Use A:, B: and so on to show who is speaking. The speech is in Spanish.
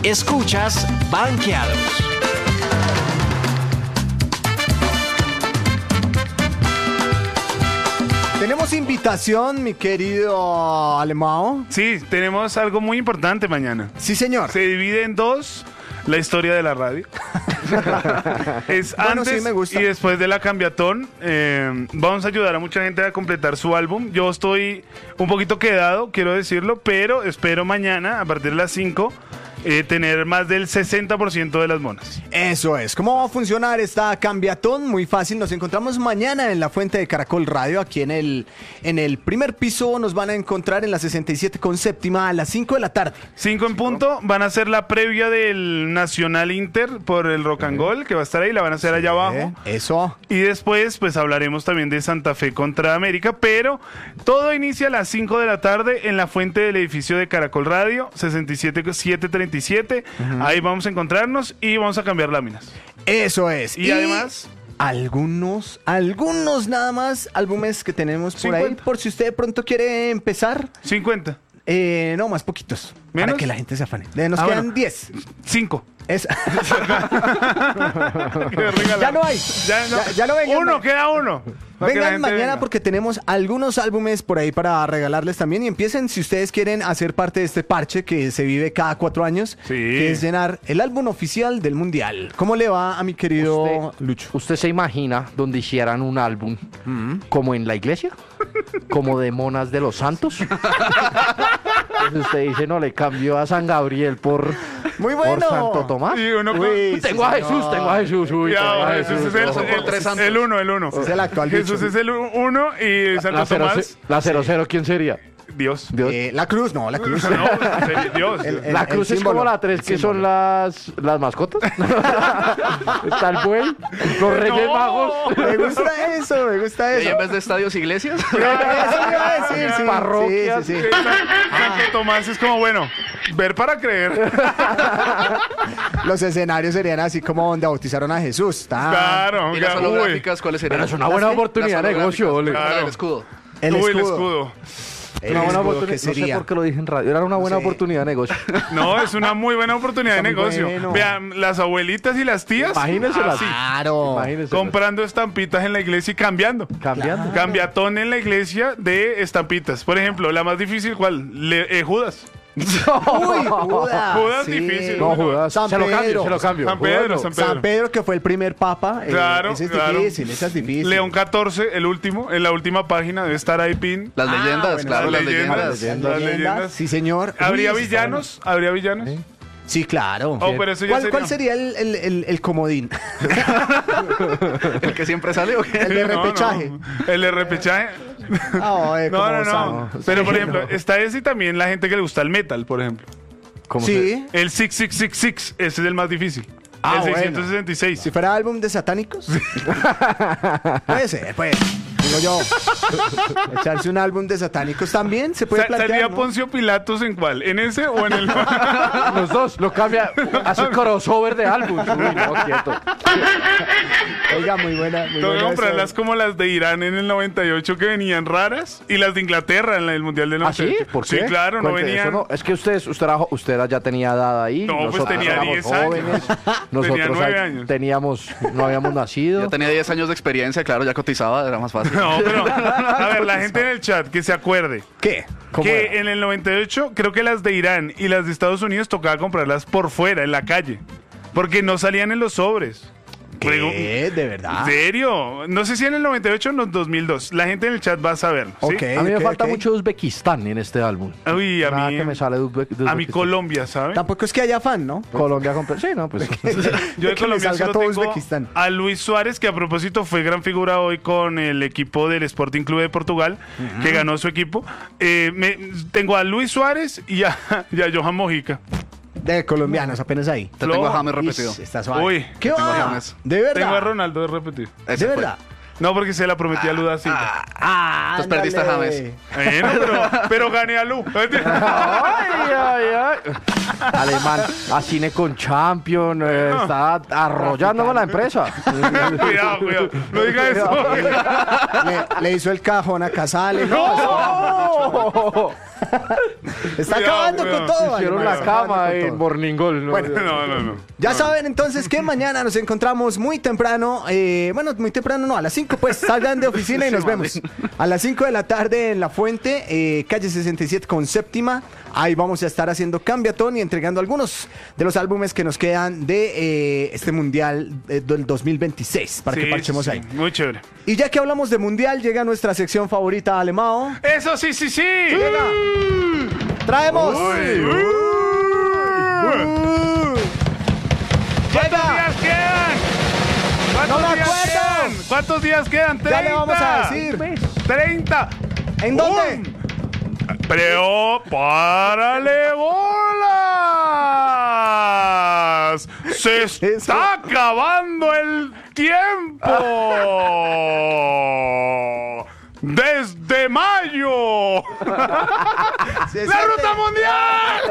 A: Escuchas Banqueados.
B: Tenemos invitación, mi querido Alemão.
C: Sí, tenemos algo muy importante mañana.
B: Sí, señor.
C: Se divide en dos la historia de la radio. Es
B: Bueno,
C: antes
B: sí, me gusta.
C: y después de la cambiatón. Vamos a ayudar a mucha gente a completar su álbum. Yo estoy un poquito quedado, quiero decirlo, pero espero mañana, a partir de las 5, tener más del 60% de las monas.
B: Eso es. ¿Cómo va a funcionar esta cambiatón? Muy fácil. Nos encontramos mañana en la fuente de Caracol Radio, aquí en el primer piso. Nos van a encontrar en la 67 con séptima a las 5 de la tarde.
C: 5 en punto, van a hacer la previa del Nacional Inter por el Rock and Roll, que va a estar ahí, la van a hacer allá abajo.
B: Eso.
C: Y después, pues hablaremos también de Santa Fe contra América, pero todo inicia a las 5 de la tarde en la fuente del edificio de Caracol Radio, 67737. Ahí vamos a encontrarnos y vamos a cambiar láminas.
B: Eso es.
C: Y además,
B: algunos nada más álbumes que tenemos por
C: 50.
B: ahí, por si usted de pronto quiere empezar.
C: 50.
B: No, más poquitos.
C: ¿Menos?
B: Para que la gente se afane. Nos
C: Ah,
B: quedan
C: bueno.
B: 10.
C: 5.
B: Ya no hay. Ya no vengan.
C: Uno, queda uno. Para que la
B: Vengan
C: gente
B: mañana
C: venga.
B: porque tenemos algunos álbumes por ahí para regalarles también. Y empiecen, si ustedes quieren hacer parte de este parche que se vive cada 4 años,
C: Sí.
B: que es llenar el álbum oficial del Mundial. ¿Cómo le va a mi querido Lucho?
D: ¿Usted se imagina donde hicieran un álbum como en la iglesia? ¿Como de monas de los santos? Entonces usted dice, no, le cambió a San Gabriel por
B: Muy bueno.
D: Santo Tomás.
C: Y uno
B: Uy,
D: Tengo a
B: sí,
D: Jesús,
B: señor.
D: tengo a Jesús. Uy, tengo a
C: Jesús
D: Jesús.
C: es
E: Son por tres santos.
C: el uno.
B: Es el actual
C: Jesús
B: bicho.
C: es el uno y Santo Tomás,
D: La 00, ¿quién sería?
C: Dios.
D: Dios.
B: La cruz, no, la cruz.
C: No, Dios.
D: La cruz es como la 3, que son las mascotas. Está el buey, los reyes magos.
B: Me gusta eso, me gusta
E: ¿Y
B: eso.
E: en vez de estadios, iglesias?
B: Eso iba a decir, sí.
D: Parroquias.
B: Sí, sí, sí.
C: Santo Tomás es como, bueno, ver para creer.
B: Los escenarios serían así como donde bautizaron a Jesús.
C: Claro.
E: ¿Y las
C: uy.
E: holográficas cuáles serían?
D: Pero es una buena
B: ¿Las qué?
D: oportunidad de
E: Las
D: negocio, ole.
E: holográficas.
C: Claro.
E: El escudo.
B: El
C: Uy,
B: escudo.
C: el escudo.
B: El
D: Una buena
B: escudo,
D: oportunidad.
B: ¿qué
D: No sé
B: sería?
D: por qué lo dije en radio. Era una buena
B: sé.
D: oportunidad de negocio.
C: No, es una muy buena oportunidad de
B: Está muy
C: negocio.
B: bueno.
C: Vean, las abuelitas y las tías.
D: Imagínenselas.
C: así,
B: Claro.
D: Imagínense.
C: comprando estampitas en la iglesia y cambiando.
D: Cambiando.
C: Cambiatón en la iglesia de estampitas. Por ejemplo, la más difícil, ¿cuál? Judas.
B: Uy, Judas.
C: Judas
B: sí.
C: difícil.
D: No, Judas.
B: San
D: Se lo cambio,
B: Pedro.
D: se lo cambio.
C: San Pedro,
D: Judas no.
C: San Pedro.
B: San Pedro, que fue el primer papa.
C: Claro,
B: ese es
C: claro.
B: difícil, esa es difícil.
C: León 14, el último, en la última página debe estar ahí pin.
E: Las leyendas,
B: bueno,
E: claro,
C: las
E: las
C: leyendas.
E: leyendas.
B: Las
C: Las leyendas.
B: Sí, señor.
C: ¿Habría
B: Uy, eso está
C: villanos? ¿Habría villanos?
B: bueno. Sí, claro.
C: Oh, pero eso ya
B: ¿Cuál sería el comodín?
E: ¿El que siempre sale o qué?
B: El de
C: No,
B: repechaje.
C: no. El de repechaje.
B: Ay,
C: No,
B: como
C: no,
B: Sam.
C: no. Pero, por ejemplo, está ese y también la gente que le gusta el metal, por ejemplo.
D: ¿Cómo
B: Sí.
C: El 6666, ese es el más difícil.
B: Ah,
C: el
B: bueno.
C: 666.
B: Si fuera álbum de satánicos. Puede ser, pues. Digo yo. Echarse un álbum de satánicos también se puede plantear,
C: ¿Salía
B: ¿no?
C: Poncio Pilatos en cuál? ¿En ese o en el...?
D: Los dos, lo cambia, hace crossover de álbum. Uy, no, quieto.
B: Oiga, muy buena. Muy
C: Tengo que
B: buena
C: comprarlas
B: esa-
C: como las de Irán en el 98 que venían raras y las de Inglaterra en el Mundial del
D: ¿Ah, sí?
C: 98.
D: ¿Por qué?
C: Sí, claro, no
D: Cuente,
C: venían...
D: eso no- es que usted ya tenía edad ahí.
C: No, pues
D: nosotros
C: tenía
D: éramos
C: 10 años.
D: jóvenes, Nosotros
C: Tenía 9
D: ahí
C: años.
D: no habíamos nacido.
E: Yo tenía 10 años de experiencia, claro, ya cotizaba, era más fácil.
C: No, pero a ver, la gente en el chat que se acuerde
B: ¿Qué? ¿Cómo
C: que
B: era?
C: en el 98 creo que las de Irán y las de Estados Unidos tocaba comprarlas por fuera, en la calle, porque no salían en los sobres.
B: ¿Qué? ¿De verdad?
C: ¿En serio? No sé si en el 98 o en el 2002. La gente en el chat va a saberlo. ¿sí?
B: Ok.
D: A mí me
B: ok,
D: falta
B: ok.
D: mucho Uzbekistán en este álbum.
C: Uy,
D: Nada que me sale de
C: a mí
D: Uzbekistán.
C: Colombia, ¿sabe?
B: Tampoco es que haya fan, ¿no?
D: Colombia compra. Sí, no, pues.
C: Yo de
B: que le
C: Colombia
B: salga
C: solo
B: todo
C: tengo
B: Uzbekistán.
C: a Luis Suárez, que a propósito fue gran figura hoy con el equipo del Sporting Club de Portugal, que ganó su equipo. Tengo a Luis Suárez y a Johan Mojica.
B: De colombianos, apenas ahí.
E: Te tengo a James repetido.
B: Ish, está suave.
C: Uy,
B: ¿Qué
E: tengo a
B: va?
E: James.
B: ¿De verdad?
C: Tengo a Ronaldo de repetir.
E: Ese
B: ¿De
E: fue.
B: verdad?
C: No, porque se la prometí a Luda Silva.
E: Entonces perdiste a James.
C: Bueno, pero gané a Lu.
D: Ay, ay, ay. Alemán, a cine con Champion, está arrollando con la empresa.
C: Cuidado. No diga eso.
B: Le hizo el cajón a Casale. No, Está
C: Cuidado,
B: acabando
C: cuidado.
B: con todo.
D: Hicieron
B: Valdemar,
D: la
B: está acabando
D: cama
B: con
D: en
B: todo.
D: Morningol. ¿no?
B: Bueno,
C: No.
B: Ya saben entonces que mañana nos encontramos muy temprano, bueno, muy temprano no, a las 5 pues salgan de oficina y nos vemos. A las 5 de la tarde en La Fuente, calle 67 con séptima. Ahí vamos a estar haciendo cambiatón y entregando algunos de los álbumes que nos quedan de este mundial del 2026 para que parchemos ahí.
C: Muy chévere.
B: Y ya que hablamos de mundial, llega nuestra sección favorita, Alemao.
C: Eso sí.
B: Traemos.
C: ¿Cuántos días quedan?
B: No me acuerdo.
C: ¿Cuántos días quedan? 30.
B: Ya le vamos a decir.
C: 30.
B: ¿En dónde?
C: ¡Prepárale bolas! ¡Se está acabando el tiempo! ¡Desde mayo! ¡La ruta mundial!